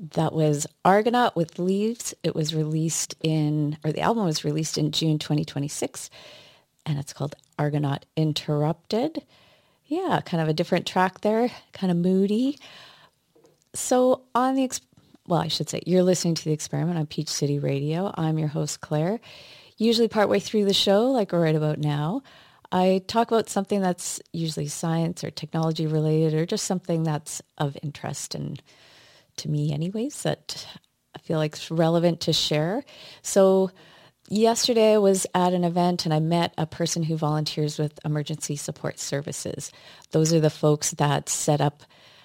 That was Argonaut with Leaves. It was released the album was released in June 2026, and it's called Argonaut Interrupted. Yeah, kind of a different track there, kind of moody. So I should say, you're listening to The Experiment on Peach City Radio. I'm your host, Claire. Usually partway through the show, like right about now, I talk about something that's usually science or technology related or just something that's of interest and to me anyways, that I feel like it's relevant to share. So yesterday I was at an event and I met a person who volunteers with emergency support services. Those are the folks that set up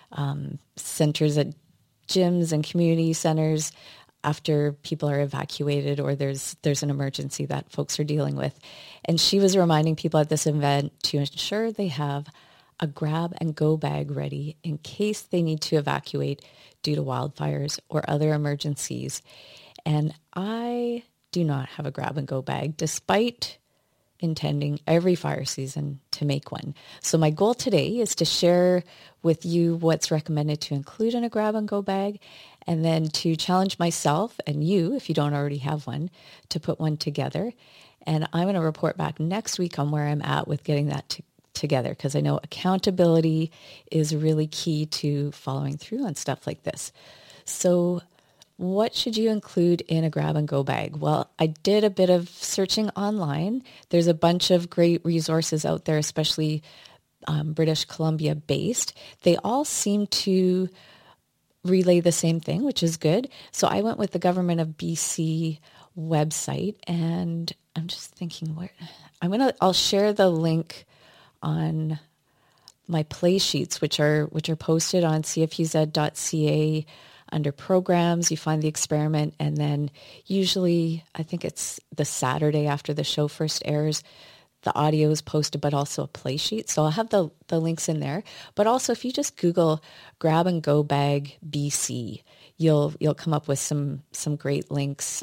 centers at gyms and community centers after people are evacuated or there's an emergency that folks are dealing with. And she was reminding people at this event to ensure they have a grab and go bag ready in case they need to evacuate due to wildfires or other emergencies. And I do not have a grab and go bag, despite intending every fire season to make one. So my goal today is to share with you what's recommended to include in a grab and go bag, and then to challenge myself and you, if you don't already have one, to put one together. And I'm going to report back next week on where I'm at with getting that together, because I know accountability is really key to following through on stuff like this. So what should you include in a grab and go bag? Well, I did a bit of searching online. There's a bunch of great resources out there, especially British Columbia based. They all seem to relay the same thing, which is good. So I went with the Government of BC website, and I'm just thinking I'll share the link on my play sheets, which are posted on cfuz.ca. Under programs, you find The Experiment, and then usually, I think it's the Saturday after the show first airs, the audio is posted, but also a play sheet. So I'll have the links in there. But also, if you just Google Grab and Go Bag BC, you'll come up with some great links.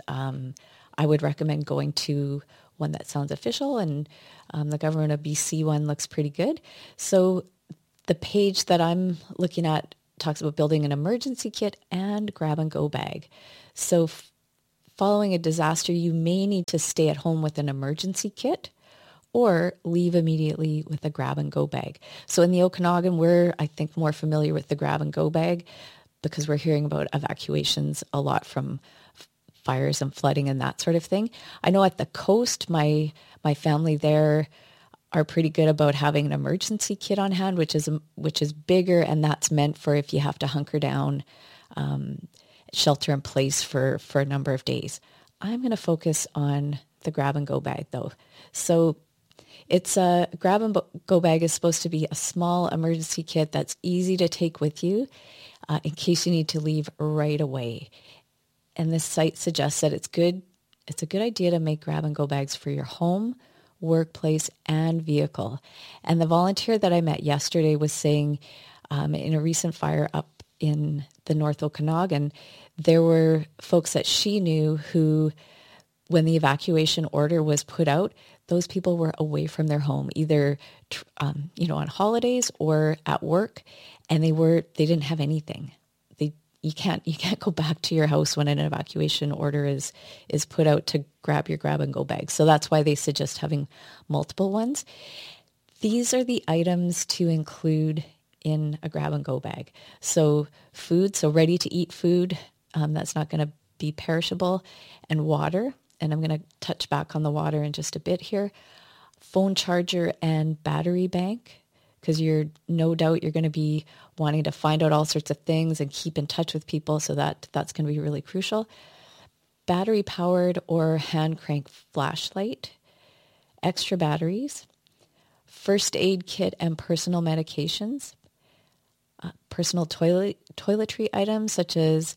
I would recommend going to one that sounds official, and the Government of BC one looks pretty good. So the page that I'm looking at talks about building an emergency kit and grab and go bag. So following a disaster, you may need to stay at home with an emergency kit or leave immediately with a grab and go bag. So in the Okanagan, we're, I think, more familiar with the grab and go bag because we're hearing about evacuations a lot from fires and flooding and that sort of thing. I know at the coast, my family there are pretty good about having an emergency kit on hand, which is bigger, and that's meant for if you have to hunker down, shelter in place for a number of days. I'm going to focus on the grab and go bag though. So it's a grab and go bag is supposed to be a small emergency kit that's easy to take with you in case you need to leave right away. And this site suggests that it's a good idea to make grab and go bags for your home, workplace, and vehicle. And the volunteer that I met yesterday was saying in a recent fire up in the North Okanagan, there were folks that she knew who, when the evacuation order was put out, those people were away from their home, either on holidays or at work, and they didn't have anything. You can't go back to your house when an evacuation order is put out to grab your grab and go bag. So that's why they suggest having multiple ones. These are the items to include in a grab and go bag. So food, so ready to eat food, that's not going to be perishable, and water. And I'm going to touch back on the water in just a bit here. Phone charger and battery bank, because no doubt you're going to be wanting to find out all sorts of things and keep in touch with people, so that's going to be really crucial. Battery powered or hand crank flashlight, extra batteries, first aid kit and personal medications, personal toiletry items such as,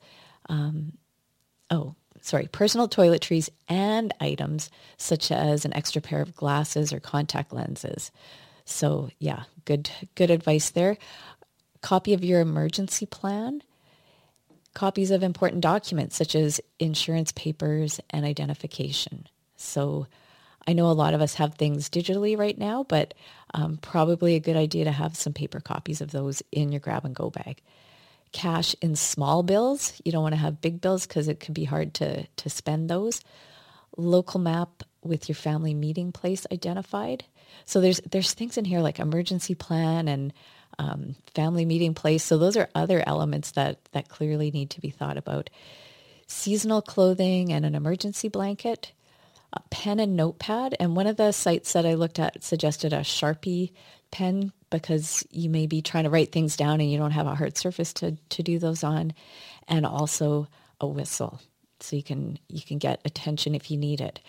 personal toiletries and items such as an extra pair of glasses or contact lenses. So yeah, good advice there. Copy of your emergency plan, copies of important documents such as insurance papers and identification. So I know a lot of us have things digitally right now, but probably a good idea to have some paper copies of those in your grab and go bag. cash in small bills. You don't want to have big bills because it could be hard to spend those. Local map with your family meeting place identified. So there's things in here like emergency plan and family meeting place. So those are other elements that clearly need to be thought about. Seasonal clothing and an emergency blanket, a pen and notepad. And one of the sites that I looked at suggested a Sharpie pen because you may be trying to write things down and you don't have a hard surface to do those on. And also a whistle so you can get attention if you need it.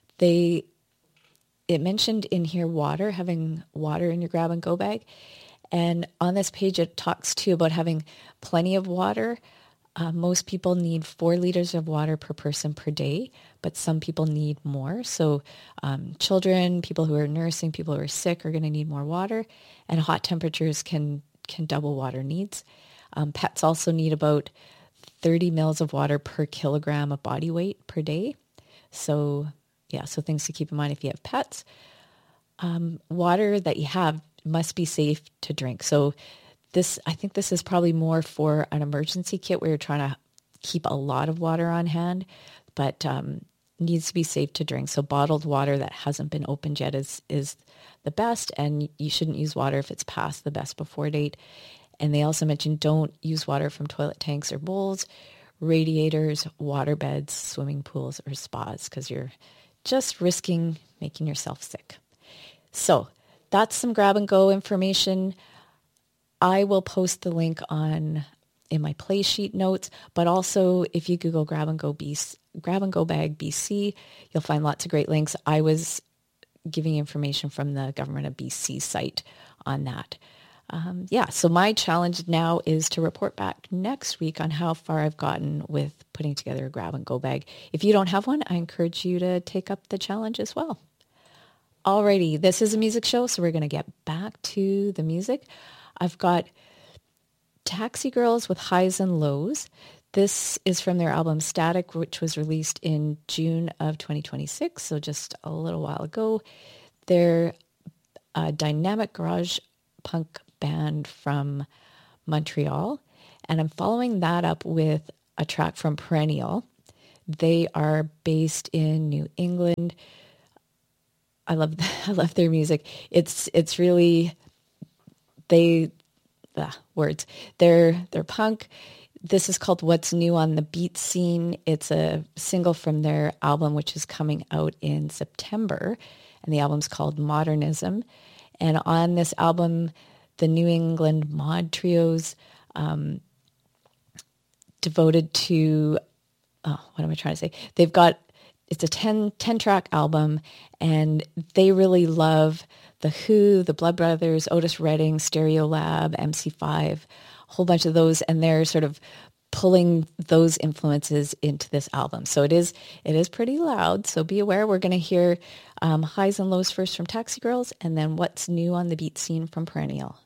It mentioned in here water, having water in your grab and go bag. And on this page, it talks too about having plenty of water. Most people need 4 liters of water per person per day, but some people need more. So children, people who are nursing, people who are sick are going to need more water. And hot temperatures can double water needs. Pets also need about 30 mils of water per kilogram of body weight per day. So things to keep in mind if you have pets. Water that you have must be safe to drink. So I think this is probably more for an emergency kit where you're trying to keep a lot of water on hand, but needs to be safe to drink. So bottled water that hasn't been opened yet is the best, and you shouldn't use water if it's past the best before date. And they also mentioned don't use water from toilet tanks or bowls, radiators, water beds, swimming pools, or spas, because you're just risking making yourself sick. So that's some grab and go information. I will post the link in my play sheet notes, but also if you Google grab and go bag BC, you'll find lots of great links. I was giving information from the Government of BC site on that. So my challenge now is to report back next week on how far I've gotten with putting together a grab and go bag. If you don't have one, I encourage you to take up the challenge as well. Alrighty, this is a music show, so we're going to get back to the music. I've got Taxi Girls with Highs and Lows. This is from their album Static, which was released in June of 2026, so just a little while ago. They're a dynamic garage punk band from Montreal, and I'm following that up with a track from Perennial. They are based in New England. I love their music. It's really words. They're punk. This is called What's New on the Beat Scene. It's a single from their album, which is coming out in September, and the album's called Modernism. And on this album, the New England mod trios devoted to, what am I trying to say? It's a 10-track album, and they really love The Who, the Blood Brothers, Otis Redding, Stereolab, MC5, a whole bunch of those, and they're sort of pulling those influences into this album. So it is pretty loud, so be aware. We're going to hear Highs and Lows first from Taxi Girls, and then What's New on the Beat Scene from Perennial.